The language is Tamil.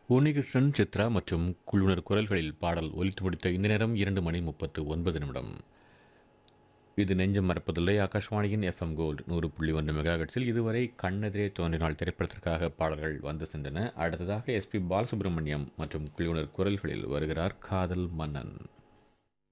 உன்னிகிருஷ்ணன், சித்ரா மற்றும் குழுவினர் குரல்களில் பாடல் ஒலித்து முடித்த இந்த நேரம் 2:39 இது நெஞ்சம் மறப்பதில்லை. ஆகாஷ்வாணியின் எஃப்எம் கோல்டு 100.1 மெகாஹெர்ட்ஸில் இதுவரை கண்ணெதிரே தோன்றினால் திரைப்படத்திற்காக பாடல்கள் வந்து சென்றன. அடுத்ததாக எஸ்பி பாலசுப்ரமணியம் மற்றும் குழுவினர் குரல்களில் வருகிறார் காதல் மன்னன்.